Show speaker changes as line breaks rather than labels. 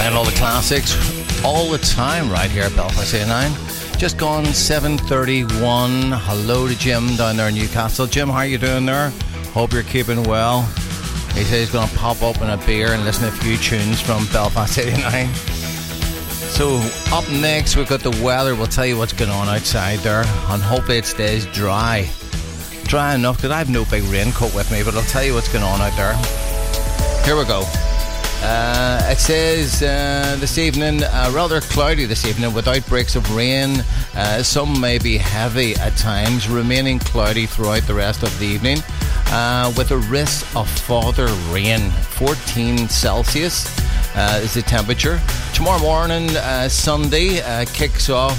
Playing all the classics all the time right here at Belfast 89. Just gone 7:31. Hello to Jim down there in Newcastle. Jim, how are you doing there? Hope you're keeping well. He says he's going to pop open a beer and listen to a few tunes from Belfast 89. So up next we've got the weather. We'll tell you what's going on outside there, and hopefully it stays dry enough, because I have no big raincoat with me, but I'll tell you what's going on out there. Here we go. It says this evening, rather cloudy this evening with outbreaks of rain. Some may be heavy at times, remaining cloudy throughout the rest of the evening, with a risk of further rain. 14 Celsius is the temperature. Tomorrow morning, Sunday, kicks off